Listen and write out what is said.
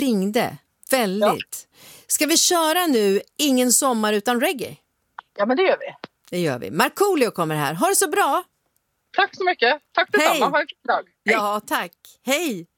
ringde. Väldigt. Ska vi köra nu Ingen sommar utan reggae? Ja, men det gör vi. Det gör vi. Markoolio kommer här. Ha det så bra. Tack så mycket. Tack detsamma. Ha en fin dag. Hej. Ja, tack. Hej.